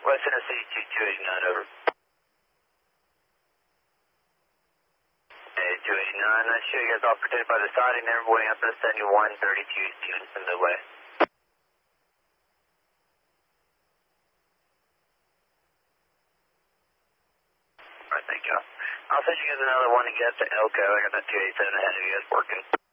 West Tennessee 2289, over. Hey, 289, I show you guys all protected by the siding there, waiting up to 7132 Stevenson Midway. Alright, thank you. I'll send you guys another one to get up to Elko. I got that 287 ahead of you guys working.